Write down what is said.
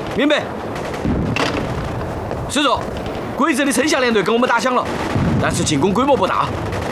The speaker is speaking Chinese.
明白。虽说鬼子的城下连队跟我们打响了，但是进攻规模不大，